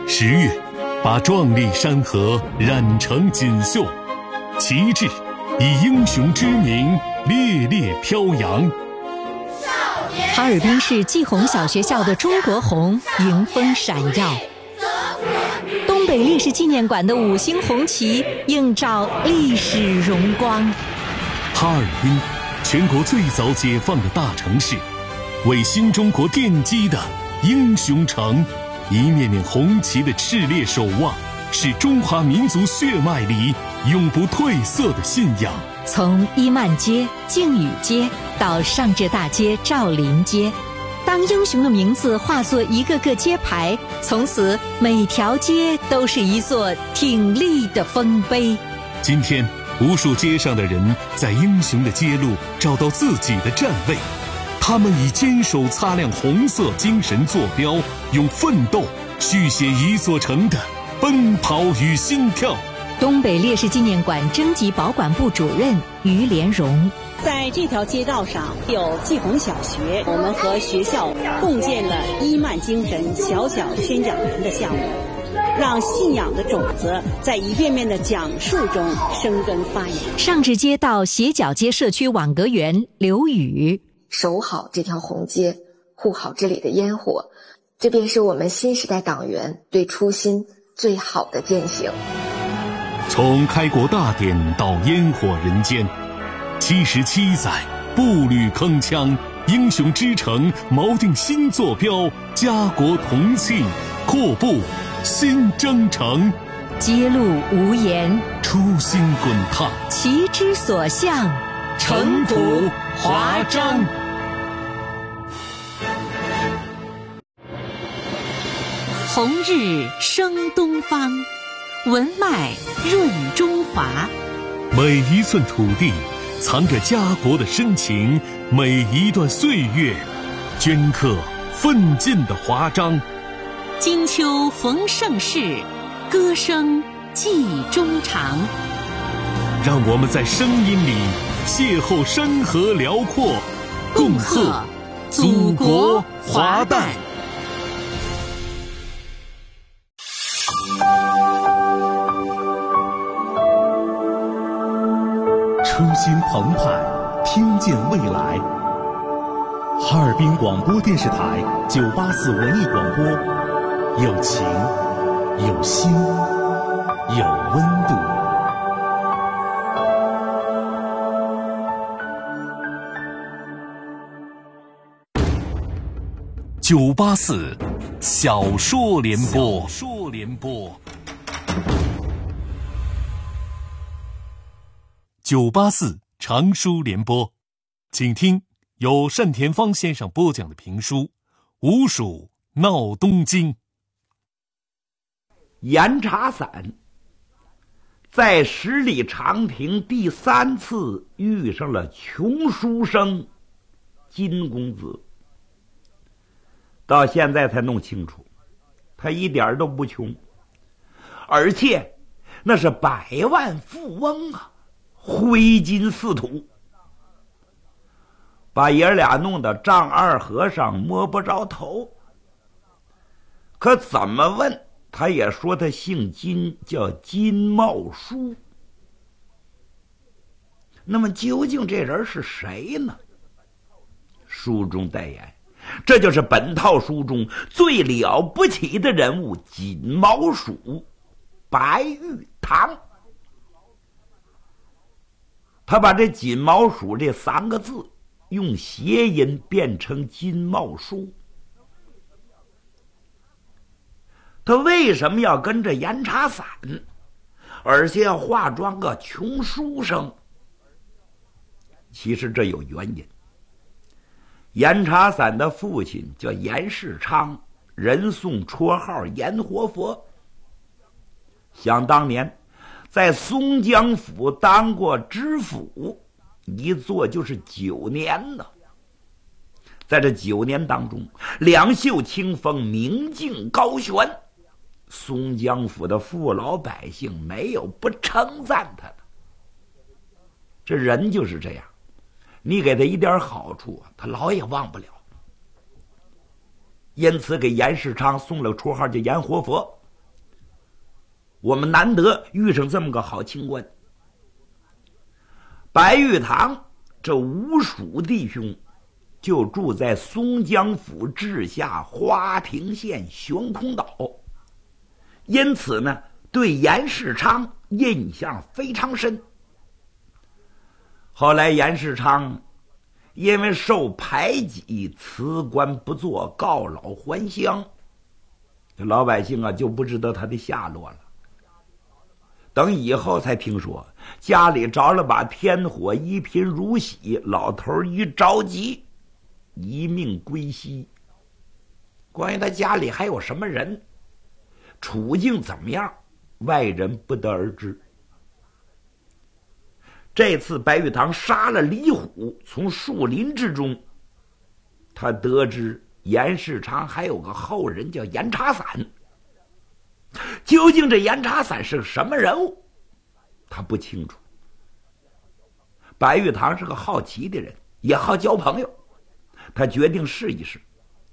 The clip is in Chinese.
10月，把壮丽山河染成锦绣，旗帜以英雄之名烈烈飘扬。 哈尔滨市季红小学校的中国红迎风闪耀，东北烈士纪念馆的5星红旗映照历史荣光。 哈尔滨，全国最早解放的大城市，为新中国奠基的英雄城，一面面红旗的炽烈守望，是中华民族血脉里永不褪色的信仰。 从伊曼街、靖宇街到上至大街赵林街，当英雄的名字化作一个个街牌，从此每条街都是一座挺立的丰碑。 今天，无数街上的人在英雄的街路找到自己的站位，他们以坚守擦亮红色精神坐标，用奋斗续写一座城的奔跑与心跳。 东北烈士纪念馆征集保管部主任于连荣， 在这条街道上有季红小学，我们和学校共建了伊曼精神小小宣讲人的项目，让信仰的种子在一遍遍的讲述中生根发芽。 上至街道斜角街社区网格员刘宇， 守好这条红街，护好这里的烟火，这便是我们新时代党员对初心最好的践行。 从开国大典到烟火人间，77载步履铿锵，英雄之城锚定新坐标，家国同庆，阔步新征程。 街路无言， 初心滚烫， 旗之所向， 尘土华章。 红日升东方，文脉润中华。 每一寸土地藏着家国的深情，每一段岁月镌刻奋进的华章。 金秋逢盛世，歌声记衷肠。 让我们在声音里邂逅山河辽阔，共贺祖国华诞。 初心澎湃，听见未来。哈尔滨广播电视台984文艺广播，有情，有心，有温度。 984小说联播。984长书联播，请听由单田芳先生播讲的评书《吴蜀闹东京》。 严查散在十里长亭第3次遇上了穷书生金公子，到现在才弄清楚，他一点都不穷，而且那是百万富翁啊，挥金似土，把爷俩弄得丈二和尚摸不着头。可怎么问他也说他姓金，叫金茂书。那么究竟这人是谁呢？书中代言，这就是本套书中最了不起的人物金毛鼠白玉堂。他把这金毛鼠这3个字用谐音变成金茂书。他为什么要跟着严查散，而且要化妆个穷书生？其实这有原因。严查散的父亲叫严世昌，人送绰号严活佛。想当年在松江府当过知府，一做就是9年呢。在这9年当中，两袖清风，明镜高悬，松江府的父老百姓没有不称赞他的。这人就是这样，你给他一点好处，他老也忘不了。因此给严世昌送了绰号叫严活佛。 我们难得遇上这么个好清官。白玉堂这5属弟兄就住在松江府治下花亭县悬空岛，因此呢，对严世昌印象非常深。后来严世昌因为受排挤，辞官不做，告老还乡，老百姓啊就不知道他的下落了。等以后才听说家里着了把天火，一贫如洗，老头一着急，一命归西。关于他家里还有什么人，处境怎么样，外人不得而知。这次白玉堂杀了李虎，从树林之中，他得知严世昌还有个后人叫严查散。究竟这严查散是什么人物，他不清楚。白玉堂是个好奇的人，也好交朋友，他决定试一试。